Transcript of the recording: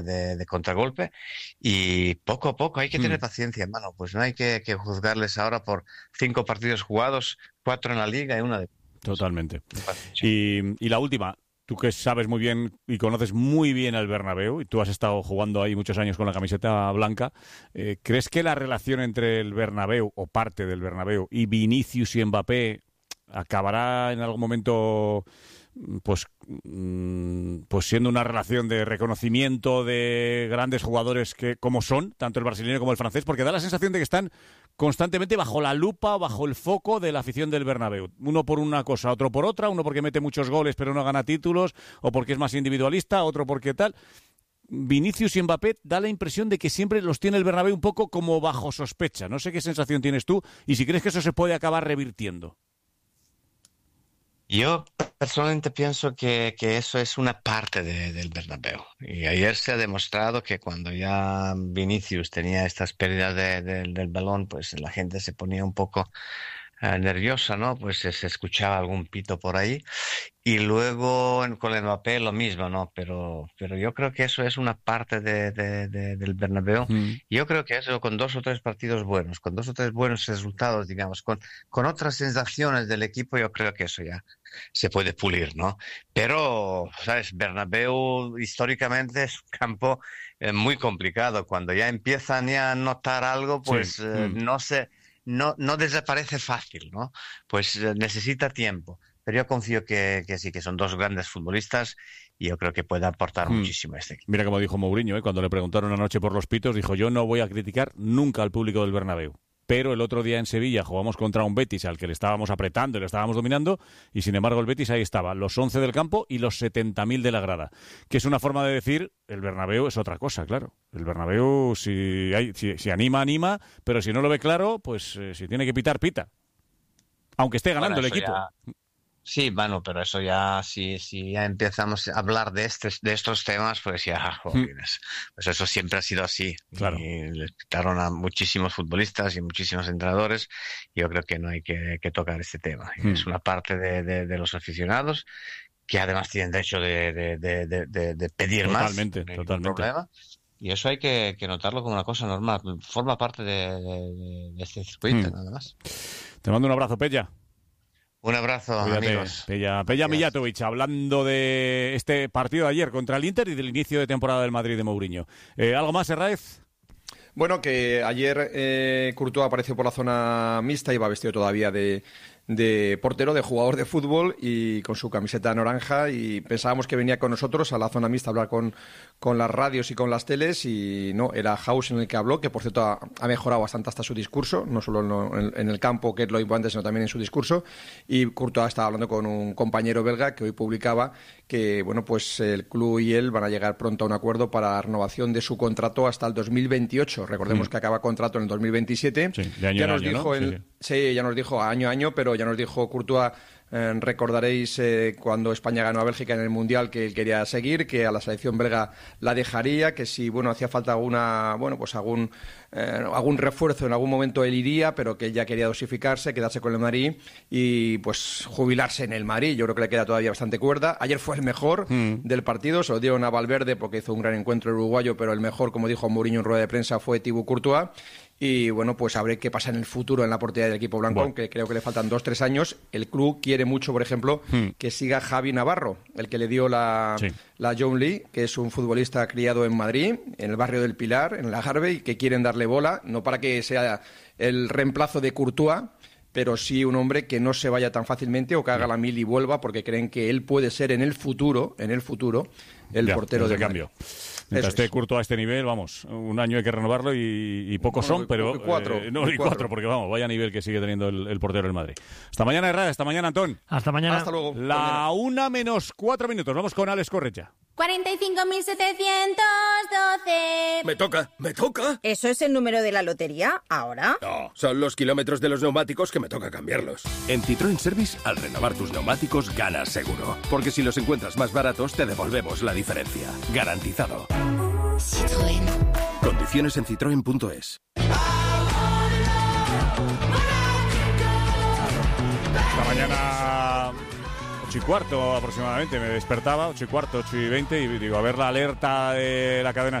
de contragolpe, y poco a poco hay que tener paciencia, hermano. Pues no hay que juzgarles ahora por 5 partidos jugados, 4 en la liga y 1 de... Totalmente. Y la última, tú que sabes muy bien y conoces muy bien al Bernabéu, y tú has estado jugando ahí muchos años con la camiseta blanca, ¿crees que la relación entre el Bernabéu, o parte del Bernabéu, y Vinicius y Mbappé acabará en algún momento pues siendo una relación de reconocimiento de grandes jugadores que como son, tanto el brasileño como el francés? Porque da la sensación de que están constantemente bajo la lupa, bajo el foco de la afición del Bernabéu. Uno por una cosa, otro por otra, uno porque mete muchos goles pero no gana títulos, o porque es más individualista, otro porque tal. Vinicius y Mbappé da la impresión de que siempre los tiene el Bernabéu un poco como bajo sospecha. No sé qué sensación tienes tú y si crees que eso se puede acabar revirtiendo. Yo personalmente pienso que eso es una parte del Bernabéu. Y ayer se ha demostrado que cuando ya Vinicius tenía estas pérdidas del balón, pues la gente se ponía un poco nerviosa, ¿no? Pues se escuchaba algún pito por ahí. Y luego con el Mbappé lo mismo, ¿no? Pero yo creo que eso es una parte del Bernabéu. Yo creo que eso con 2 o 3 partidos buenos, con 2 o 3 buenos resultados, digamos, con otras sensaciones del equipo, yo creo que eso ya se puede pulir, ¿no? Pero, ¿sabes? Bernabéu históricamente es un campo muy complicado. Cuando ya empiezan ya a notar algo, pues no desaparece fácil, ¿no? Pues necesita tiempo. Pero yo confío que sí, que son 2 grandes futbolistas y yo creo que puede aportar muchísimo a este equipo. Mira como dijo Mourinho, cuando le preguntaron anoche por los pitos, dijo: yo no voy a criticar nunca al público del Bernabéu. Pero el otro día en Sevilla jugamos contra un Betis al que le estábamos apretando y le estábamos dominando, y sin embargo el Betis ahí estaba, los 11 del campo y los 70.000 de la grada. Que es una forma de decir, el Bernabéu es otra cosa, claro. El Bernabéu, si anima, anima, pero si no lo ve claro, pues si tiene que pitar, pita. Aunque esté ganando el equipo. Sí, bueno, pero eso ya, si ya empezamos a hablar de estos temas, pues ya, jóvenes. Pues eso siempre ha sido así. Claro. Y le quitaron a muchísimos futbolistas y muchísimos entrenadores. Yo creo que no hay que tocar este tema. Es una parte de los aficionados que además tienen derecho de pedir totalmente, más. No hay totalmente. Problema. Y eso hay que notarlo como una cosa normal. Forma parte de este circuito, nada más. Te mando un abrazo, Pella. Un abrazo, cuídate, amigos. Pella Mijatovic, hablando de este partido de ayer contra el Inter y del inicio de temporada del Madrid de Mourinho. ¿Algo más, Herráez? Bueno, que ayer Courtois apareció por la zona mixta, iba vestido todavía de portero, de jugador de fútbol y con su camiseta naranja, y pensábamos que venía con nosotros a la zona mixta a hablar con las radios y con las teles, y no, era House en el que habló, que por cierto ha mejorado bastante hasta su discurso, no solo en el campo, que es lo importante, sino también en su discurso. Y Courtois estaba hablando con un compañero belga que hoy publicaba que bueno, pues el club y él van a llegar pronto a un acuerdo para la renovación de su contrato hasta el 2028. Recordemos que acaba contrato en el 2027. Sí, de año ya nos dijo, ¿no? Sí, ya nos dijo año a año, pero ya nos dijo Courtois, recordaréis cuando España ganó a Bélgica en el Mundial, que él quería seguir, que a la selección belga la dejaría, que si hacía falta algún refuerzo en algún momento él iría, pero que él ya quería dosificarse, quedarse con el Madrid y pues jubilarse en el Madrid. Yo creo que le queda todavía bastante cuerda. Ayer fue el mejor del partido, se lo dieron a Valverde porque hizo un gran encuentro el uruguayo, pero el mejor, como dijo Mourinho en rueda de prensa, fue Thibaut Courtois. Y bueno, pues a ver qué pasa en el futuro en la portería del equipo blanco, aunque creo que le faltan 2-3 años. El club quiere mucho, por ejemplo, que siga Javi Navarro, el que le dio la John Lee, que es un futbolista criado en Madrid, en el barrio del Pilar, en la Harvey, que quieren darle bola, no para que sea el reemplazo de Courtois, pero sí un hombre que no se vaya tan fácilmente o que haga la mil y vuelva, porque creen que él puede ser en el futuro, el portero del cambio. Mientras esté Courtois a este nivel, vamos, un año hay que renovarlo y pocos son, pero... cuatro, porque vamos, vaya nivel que sigue teniendo el portero del Madrid. Hasta mañana, Herrera, hasta mañana, Antón. Hasta mañana. Hasta luego. 1:04, vamos con Alex Correcha. 45.712. Me toca. ¿Eso es el número de la lotería ahora? No, son los kilómetros de los neumáticos que me toca cambiarlos. En Citroën Service, al renovar tus neumáticos, ganas seguro. Porque si los encuentras más baratos, te devolvemos la diferencia. Garantizado. Citroën. Condiciones en citroen.es. Esta mañana 8:15 aproximadamente, me despertaba, 8:15, 8:20, y digo, a ver la alerta de la cadena